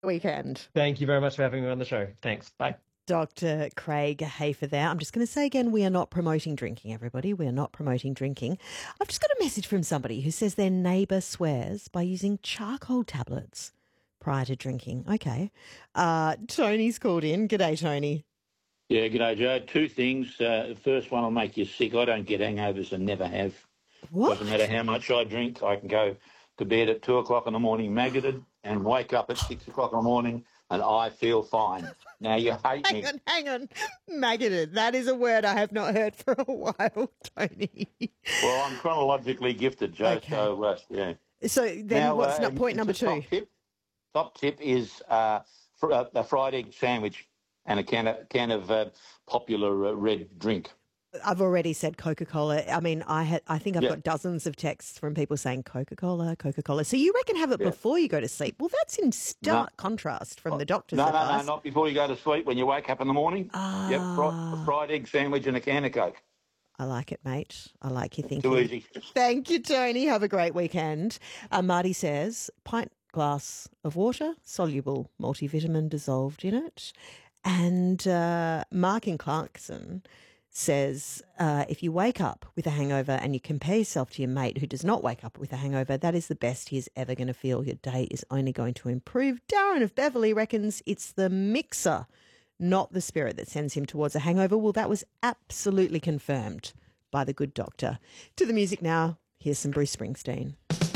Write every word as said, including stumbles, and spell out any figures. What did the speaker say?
weekend. Thank you very much for having me on the show. Thanks. Bye. Doctor Craig Hafer there. I'm just going to say again, we are not promoting drinking, everybody. We are not promoting drinking. I've just got a message from somebody who says their neighbour swears by using charcoal tablets prior to drinking. Okay. Uh, Tony's called in. G'day, Tony. Yeah, g'day, Joe. Two things. Uh, the first one will make you sick. I don't get hangovers and never have. What? Doesn't matter how much I drink. I can go to bed at two o'clock in the morning maggoted and wake up at six o'clock in the morning and I feel fine. Now, you hate Hang me. on, hang on. Maggoted. That is a word I have not heard for a while, Tony. Well, I'm chronologically gifted, Joe, Okay. so, uh, yeah. So then Now, what's uh, not point number just top two? Tip, top tip is uh, fr- uh, a fried egg sandwich and a can of, can of uh, popular uh, red drink. I've already said Coca-Cola. I mean, I had, I think I've Yeah. got dozens of texts from people saying Coca-Cola, Coca-Cola. So you reckon have it Yeah. before you go to sleep? Well, that's in stark contrast from the doctor's No, no, advice. no, not before you go to sleep. When you wake up in the morning, Ah. yep, fri- a fried egg sandwich and a can of Coke. I like it, mate. I like your thinking. Too easy. Thank you, Tony. Have a great weekend. Uh, Marty says, pint glass of water, soluble multivitamin dissolved in it. And uh, Mark in Clarkson says, uh, if you wake up with a hangover and you compare yourself to your mate who does not wake up with a hangover, that is the best he is ever going to feel. Your day is only going to improve. Darren of Beverley reckons it's the mixer, not the spirit, that sends him towards a hangover. Well, that was absolutely confirmed by the good doctor. To the music now. Here's some Bruce Springsteen.